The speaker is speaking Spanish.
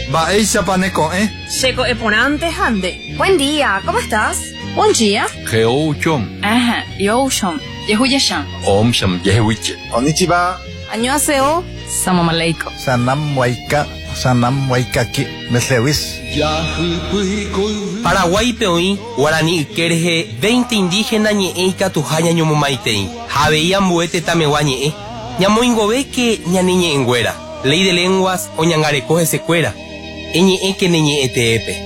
Baeisa paneco, Checo eponante hande. Buen día, ¿cómo estás? Buen día. Geouchon. Ajá, Yoshon. Yehuyashan. Om Sham Yehuiche. Konnichiwa. Annyeonghaseyo. Salam aleikum. Sanam waikaki. Meslewis. Paraguay peoí, Guarani Kerje, 20 indígenas ñe'e katuhaña ñomomaitei. Javei ambuete tamegua ñe'e. Ñamoingove que ñaniñe enguera. Ley de lenguas o ñangarecoge secuera. Eñe'e que neñe'e teepe.